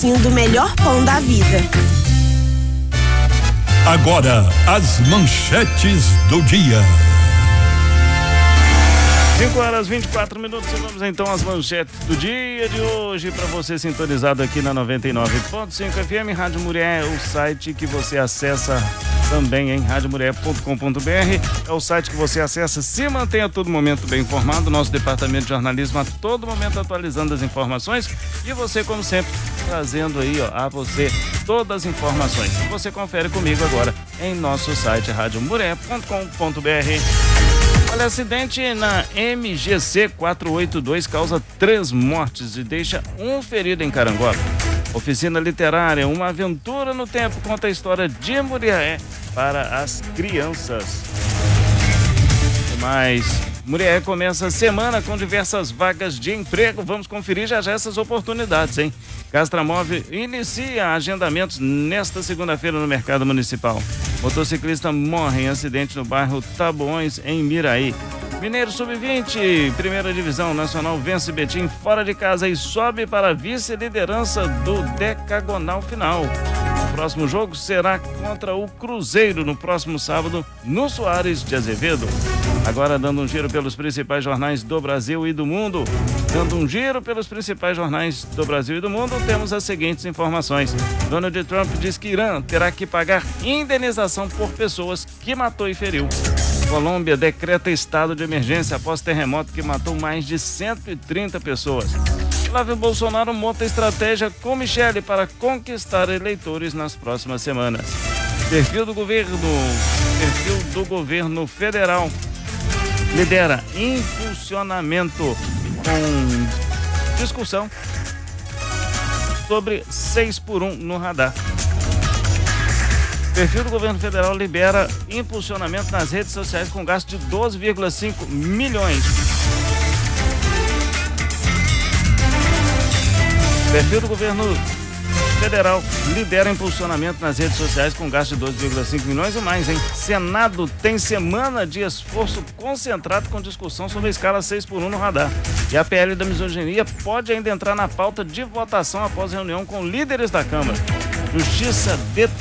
pedacinho do melhor pão da vida. Agora, as manchetes do dia. 5h24 e vamos então às manchetes do dia de hoje para você sintonizado aqui na 99.5 FM Rádio Murié, o site que você acessa também em radiomurié.com.br, é o site que você acessa, se mantém a todo momento bem informado, nosso departamento de jornalismo a todo momento atualizando as informações e você, como sempre, trazendo aí a você todas as informações. Você confere comigo agora em nosso site radiomurié.com.br. Olha, acidente na MGC 482 causa 3 mortes e deixa um ferido em Carangola. Oficina literária, uma aventura no tempo, conta a história de Murié para as crianças. Mas Murié começa a semana com diversas vagas de emprego. Vamos conferir já essas oportunidades, hein? Castramóvel inicia agendamentos nesta segunda-feira no mercado municipal. Motociclista morre em acidente no bairro Taboões, em Miraí. Mineiro Sub-20, primeira divisão nacional, vence Betim fora de casa e sobe para a vice-liderança do decagonal final. O próximo jogo será contra o Cruzeiro no próximo sábado, no Soares de Azevedo. Agora dando um giro pelos principais jornais do Brasil e do mundo. Temos as seguintes informações. Donald Trump diz que Irã terá que pagar indenização por pessoas que matou e feriu. Colômbia decreta estado de emergência após terremoto que matou mais de 130 pessoas. Flávio Bolsonaro monta estratégia com Michele para conquistar eleitores nas próximas semanas. Perfil do governo federal lidera impulsionamento com discussão sobre 6x1 no radar. Perfil do governo federal libera impulsionamento nas redes sociais com gasto de 12,5 milhões. Perfil do governo federal lidera impulsionamento nas redes sociais com gasto de 12,5 milhões e mais, hein? Senado tem semana de esforço concentrado com discussão sobre a escala 6x1 no radar. E a PL da misoginia pode ainda entrar na pauta de votação após reunião com líderes da Câmara. Justiça